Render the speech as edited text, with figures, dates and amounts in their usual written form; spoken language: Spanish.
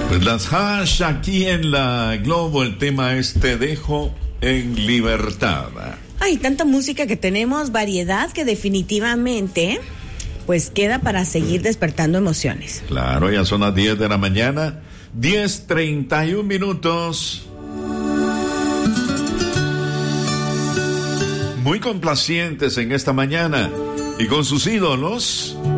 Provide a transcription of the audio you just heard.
Pues las hash aquí en la Globo, el tema es Te dejo en libertad. Hay tanta música que tenemos, variedad que definitivamente pues queda para seguir despertando emociones. Claro, ya son las 10 de la mañana, 10:31 minutos. Muy complacientes en esta mañana y con sus ídolos.